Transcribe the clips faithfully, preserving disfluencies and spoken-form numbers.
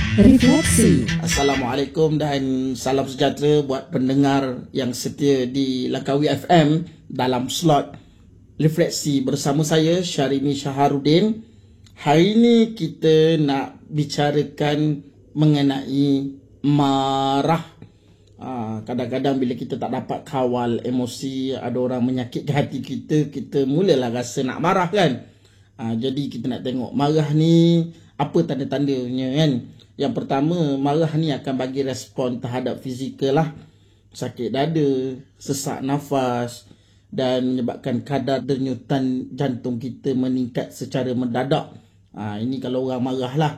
Refleksi. Assalamualaikum dan salam sejahtera buat pendengar yang setia di Langkawi F M dalam slot Refleksi bersama saya Syarimi Syaharuddin. Hari ini kita nak bicarakan mengenai marah. Ha, kadang-kadang bila kita tak dapat kawal emosi, ada orang menyakitkan hati kita, kita mulalah rasa nak marah kan. Ha, jadi kita nak tengok marah ni apa tanda-tandanya kan. Yang pertama, marah ni akan bagi respon terhadap fizikal lah. Sakit dada, sesak nafas dan menyebabkan kadar denyutan jantung kita meningkat secara mendadak. Ha, ini kalau orang marah lah.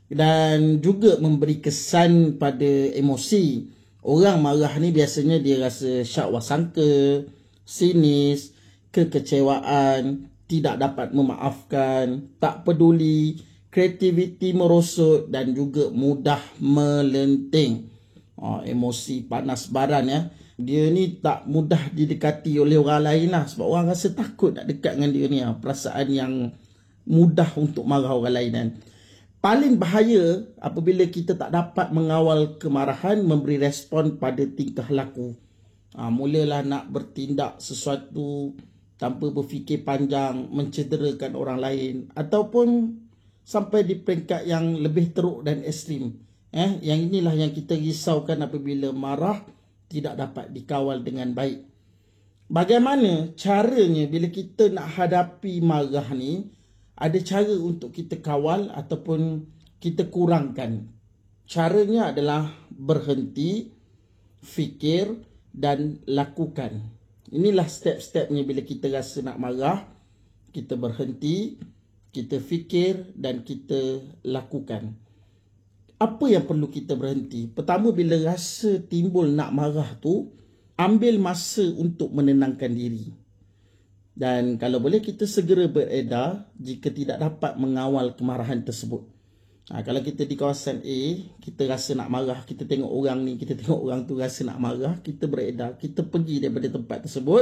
Dan juga memberi kesan pada emosi. Orang marah ni biasanya dia rasa syak wasangka, sinis, kekecewaan, tidak dapat memaafkan, tak peduli, kreativiti merosot dan juga mudah melenting. Oh, emosi panas baran ya. Dia ni tak mudah didekati oleh orang lain lah. Sebab orang rasa takut nak dekat dengan dia ni. Perasaan yang mudah untuk marah orang lain kan. Paling bahaya apabila kita tak dapat mengawal kemarahan, memberi respon pada tingkah laku. Ha, mulalah nak bertindak sesuatu tanpa berfikir panjang, mencederakan orang lain. Ataupun sampai di peringkat yang lebih teruk dan ekstrim. Eh, yang inilah yang kita risaukan apabila marah tidak dapat dikawal dengan baik. Bagaimana caranya bila kita nak hadapi marah ni? Ada cara untuk kita kawal ataupun kita kurangkan. Caranya adalah berhenti, fikir dan lakukan. Inilah step-stepnya bila kita rasa nak marah. Kita berhenti, kita fikir dan kita lakukan. Apa yang perlu kita berhenti? Pertama, bila rasa timbul nak marah tu, ambil masa untuk menenangkan diri. Dan kalau boleh kita segera beredar jika tidak dapat mengawal kemarahan tersebut. Ha, kalau kita di kawasan A, kita rasa nak marah, kita tengok orang ni, kita tengok orang tu rasa nak marah, kita beredar, kita pergi daripada tempat tersebut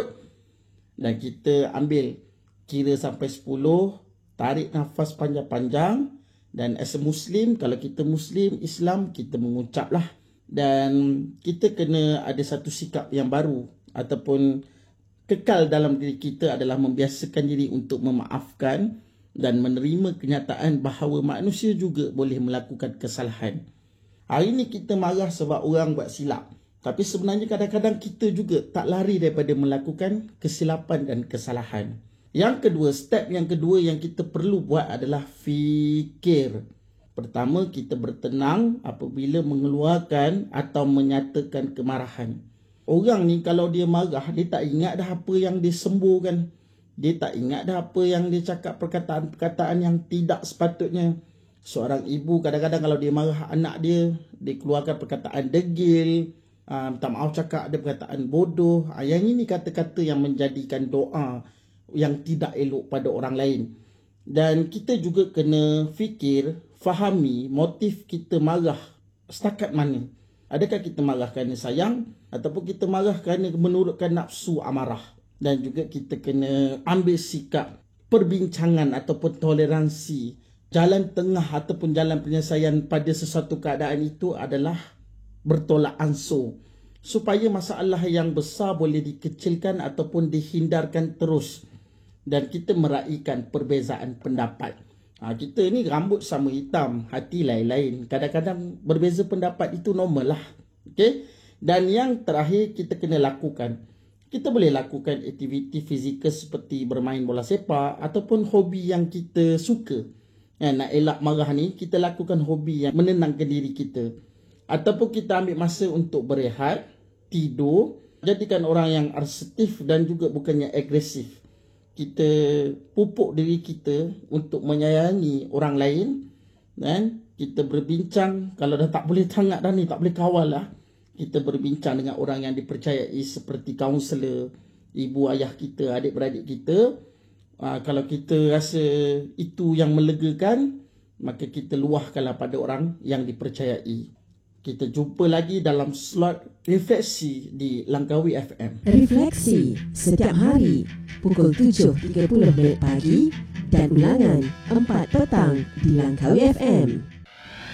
dan kita ambil kira sampai sepuluh, tarik nafas panjang-panjang dan as a Muslim, kalau kita Muslim, Islam, kita mengucaplah. Dan kita kena ada satu sikap yang baru ataupun kekal dalam diri kita adalah membiasakan diri untuk memaafkan dan menerima kenyataan bahawa manusia juga boleh melakukan kesalahan. Hari ini kita marah sebab orang buat silap. Tapi sebenarnya kadang-kadang kita juga tak lari daripada melakukan kesilapan dan kesalahan. Yang kedua, step yang kedua yang kita perlu buat adalah fikir. Pertama, kita bertenang apabila mengeluarkan atau menyatakan kemarahan. Orang ni kalau dia marah, dia tak ingat dah apa yang dia sembuhkan. Dia tak ingat dah apa yang dia cakap, perkataan-perkataan yang tidak sepatutnya. Seorang ibu kadang-kadang kalau dia marah anak dia, dia keluarkan perkataan degil, uh, minta maaf cakap ada perkataan bodoh. Uh, yang ini kata-kata yang menjadikan doa yang tidak elok pada orang lain. Dan kita juga kena fikir, fahami motif kita marah setakat mana. Adakah kita marah kerana sayang ataupun kita marah kerana menurutkan nafsu amarah. Dan juga kita kena ambil sikap perbincangan ataupun toleransi. Jalan tengah ataupun jalan penyelesaian pada sesuatu keadaan itu adalah bertolak ansur. Supaya masalah yang besar boleh dikecilkan ataupun dihindarkan terus. Dan kita meraihkan perbezaan pendapat. Ha, kita ni rambut sama hitam, hati lain-lain. Kadang-kadang berbeza pendapat itu normal lah. Okay? Dan yang terakhir kita kena lakukan. Kita boleh lakukan aktiviti fizikal seperti bermain bola sepak ataupun hobi yang kita suka. Ya, nak elak marah ni, kita lakukan hobi yang menenangkan diri kita. Ataupun kita ambil masa untuk berehat, tidur. Jadikan orang yang asertif dan juga bukannya agresif. Kita pupuk diri kita untuk menyayangi orang lain. Dan kita berbincang, kalau dah tak boleh tangat dah ni, tak boleh kawal lah. Kita berbincang dengan orang yang dipercayai seperti kaunselor, ibu ayah kita, adik-beradik kita. Aa, kalau kita rasa itu yang melegakan, maka kita luahkanlah pada orang yang dipercayai. Kita jumpa lagi dalam slot Refleksi di Langkawi F M. Refleksi setiap hari pukul tujuh tiga puluh minit pagi dan ulangan empat petang di Langkawi F M.